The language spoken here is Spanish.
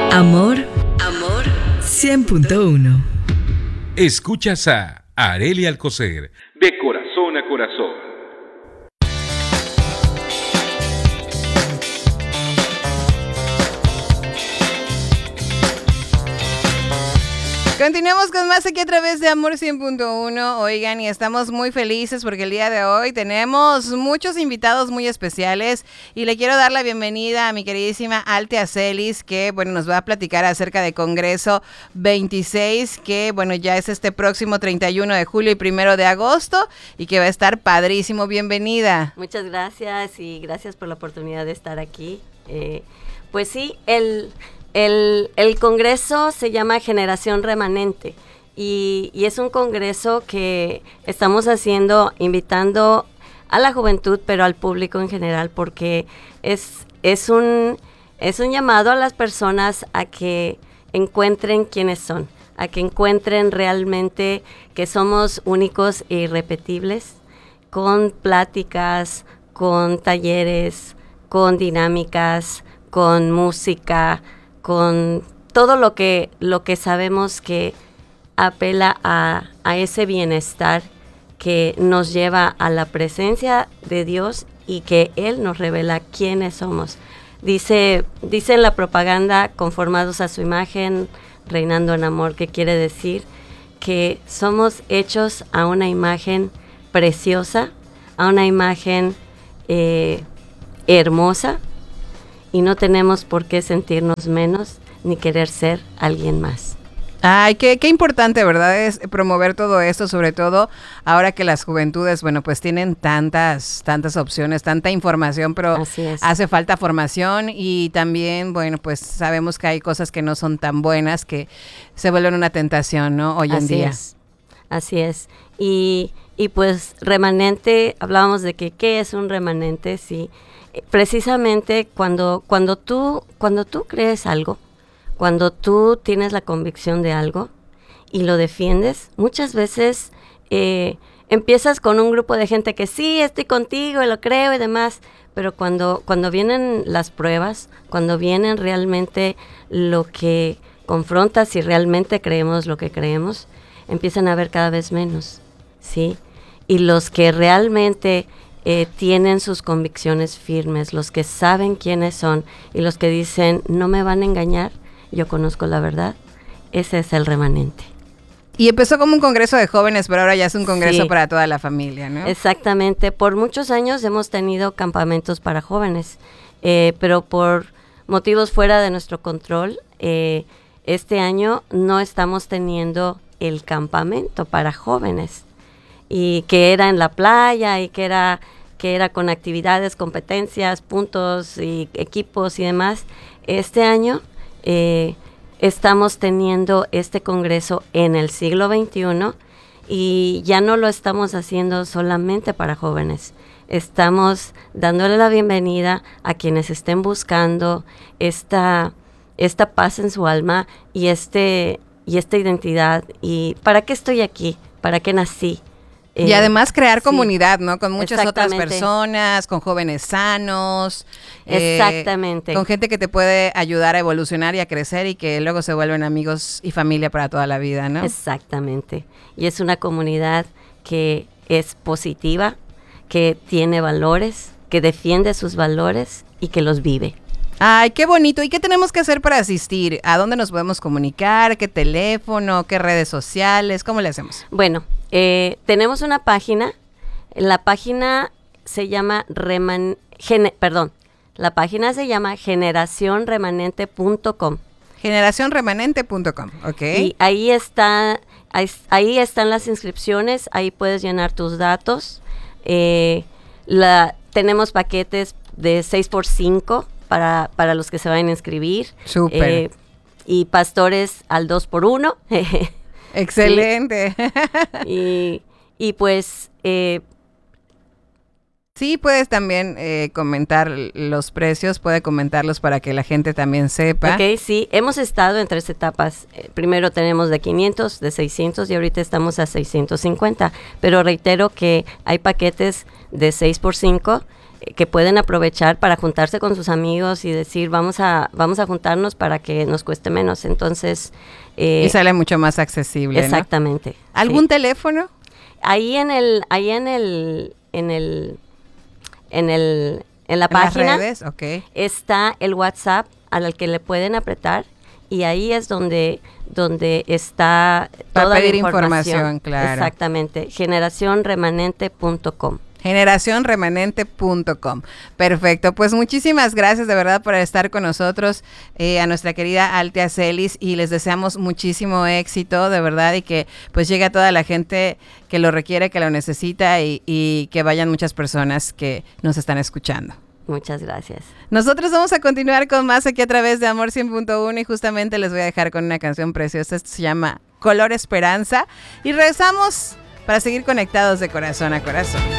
Amor 100.1. Escuchas a Arelia Alcocer, de corazón a corazón. Continuamos con más aquí a través de Amor 100.1. Oigan, y estamos muy felices porque el día de hoy tenemos muchos invitados muy especiales y le quiero dar la bienvenida a mi queridísima Alte Acelis, que bueno, nos va a platicar acerca de Congreso 26, que bueno, ya es este próximo 31 de julio y 1 de agosto y que va a estar padrísimo. Bienvenida. Muchas gracias y gracias por la oportunidad de estar aquí. Pues sí, el congreso se llama Generación Remanente y es un congreso que estamos haciendo invitando a la juventud, pero al público en general, porque es un llamado a las personas a que encuentren quiénes son, a que encuentren realmente que somos únicos e irrepetibles, con pláticas, con talleres, con dinámicas, con música, con todo lo que sabemos que apela a ese bienestar que nos lleva a la presencia de Dios y que Él nos revela quiénes somos. Dice en la propaganda, conformados a su imagen, reinando en amor, que quiere decir que somos hechos a una imagen preciosa, a una imagen hermosa, y no tenemos por qué sentirnos menos ni querer ser alguien más. Ay, qué importante, ¿verdad? Es promover todo esto, sobre todo ahora que las juventudes, bueno, pues tienen tantas opciones, tanta información, pero hace falta formación y también, bueno, pues sabemos que hay cosas que no son tan buenas, que se vuelven una tentación, ¿no? Hoy en día. Así es. Y pues remanente, hablábamos de que ¿qué es un remanente? Sí. Precisamente cuando tú crees algo, cuando tú tienes la convicción de algo y lo defiendes, muchas veces empiezas con un grupo de gente que sí, estoy contigo y lo creo y demás, pero cuando vienen las pruebas, cuando vienen realmente lo que confronta si realmente creemos lo que creemos, empiezan a haber cada vez menos, ¿sí? Y los que realmente tienen sus convicciones firmes, los que saben quiénes son y los que dicen, no me van a engañar, yo conozco la verdad, ese es el remanente. Y empezó como un congreso de jóvenes, pero ahora ya es un congreso para toda la familia, ¿no? Exactamente, por muchos años hemos tenido campamentos para jóvenes, pero por motivos fuera de nuestro control, este año no estamos teniendo el campamento para jóvenes, y que era en la playa y que era con actividades, competencias, puntos y equipos y demás. Este año estamos teniendo este congreso en el siglo XXI y ya no lo estamos haciendo solamente para jóvenes. Estamos dándole la bienvenida a quienes estén buscando esta paz en su alma y esta identidad. ¿Y para qué estoy aquí? ¿Para qué nací? Y además crear comunidad, ¿no? Con muchas otras personas, con jóvenes sanos. Exactamente. Con gente que te puede ayudar a evolucionar y a crecer y que luego se vuelven amigos y familia para toda la vida, ¿no? Exactamente. Y es una comunidad que es positiva, que tiene valores, que defiende sus valores y que los vive. Ay, qué bonito. ¿Y qué tenemos que hacer para asistir? ¿A dónde nos podemos comunicar? ¿Qué teléfono? ¿Qué redes sociales? ¿Cómo le hacemos? Bueno, tenemos una página. La página se llama generacionremanente.com. Generacionremanente.com, ok. Y ahí están las inscripciones, ahí puedes llenar tus datos. Tenemos paquetes de 6x5 para los que se vayan a inscribir. Súper. Y pastores al 2x1. Excelente. Sí. Y pues... sí, puedes también comentar los precios, puede comentarlos para que la gente también sepa. Ok, sí, hemos estado en 3 etapas. Primero tenemos de 500, de 600 y ahorita estamos a 650. Pero reitero que hay paquetes de 6x5 que pueden aprovechar para juntarse con sus amigos y decir, vamos a juntarnos para que nos cueste menos. Entonces... y sale mucho más accesible, exactamente. ¿no? ¿Algún teléfono? Ahí en la página redes, okay, está el WhatsApp al que le pueden apretar, y ahí es donde está toda la información. Claro. Exactamente, generacionremanente.com. generacionremanente.com. Perfecto, pues muchísimas gracias de verdad por estar con nosotros, a nuestra querida Alte Azelis, y les deseamos muchísimo éxito, de verdad, y que pues llegue a toda la gente que lo requiere, que lo necesita, y que vayan muchas personas que nos están escuchando. Muchas gracias. Nosotros vamos a continuar con más aquí a través de Amor 100.1, y justamente les voy a dejar con una canción preciosa. Esto se llama Color Esperanza, y regresamos para seguir conectados de corazón a corazón.